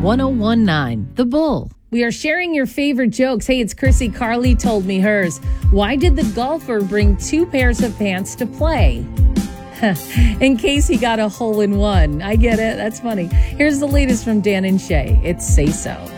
1019 The Bull. We are sharing your favorite jokes. Hey, it's Chrissy. Carly told me hers. Why did the golfer bring 2 pairs of pants to play? In case he got a hole in one. I get it. That's funny. Here's the latest from Dan and Shay. It's Say So.